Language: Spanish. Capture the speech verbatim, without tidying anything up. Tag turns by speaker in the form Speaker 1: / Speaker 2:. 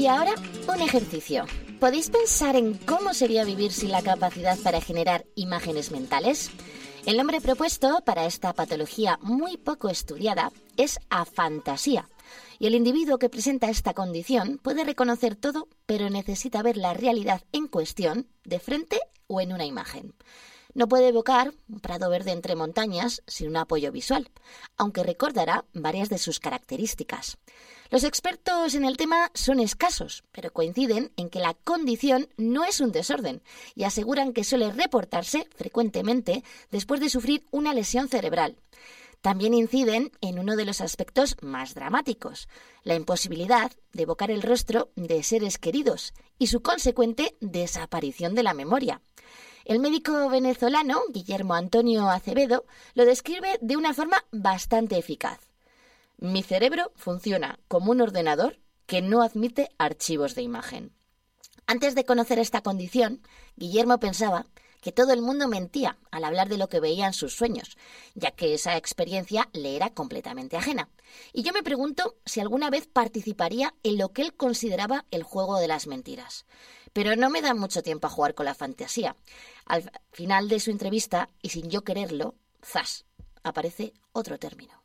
Speaker 1: ahora, un ejercicio. ¿Podéis pensar en cómo sería vivir sin la capacidad para generar imágenes mentales? El nombre propuesto para esta patología muy poco estudiada es afantasía. Y el individuo que presenta esta condición puede reconocer todo, pero necesita ver la realidad en cuestión de frente o en una imagen. No puede evocar un prado verde entre montañas sin un apoyo visual, aunque recordará varias de sus características. Los expertos en el tema son escasos, pero coinciden en que la condición no es un desorden y aseguran que suele reportarse frecuentemente después de sufrir una lesión cerebral. También inciden en uno de los aspectos más dramáticos, la imposibilidad de evocar el rostro de seres queridos y su consecuente desaparición de la memoria. El médico venezolano Guillermo Antonio Acevedo lo describe de una forma bastante eficaz. Mi cerebro funciona como un ordenador que no admite archivos de imagen. Antes de conocer esta condición, Guillermo pensaba que todo el mundo mentía al hablar de lo que veía en sus sueños, ya que esa experiencia le era completamente ajena. Y yo me pregunto si alguna vez participaría en lo que él consideraba el juego de las mentiras. Pero no me da mucho tiempo a jugar con la fantasía. Al final de su entrevista, y sin yo quererlo, ¡zas!, aparece otro término.